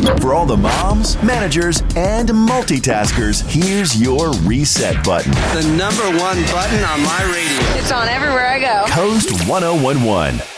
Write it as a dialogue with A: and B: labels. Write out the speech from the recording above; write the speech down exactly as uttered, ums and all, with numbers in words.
A: For all the moms, managers, and multitaskers, here's your reset button.
B: The number one button on my radio.
C: It's on everywhere I go.
A: Coast ten eleven.